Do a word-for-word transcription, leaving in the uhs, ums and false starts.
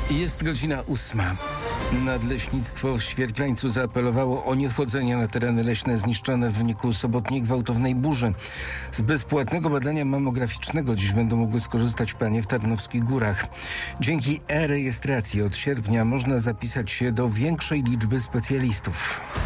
Jest godzina ósma. Nadleśnictwo w Świerklańcu zaapelowało o niewchodzenie na tereny leśne zniszczone w wyniku sobotniej gwałtownej burzy. Z bezpłatnego badania mammograficznego dziś będą mogły skorzystać panie w Tarnowskich Górach. Dzięki e-rejestracji od sierpnia można zapisać się do większej liczby specjalistów.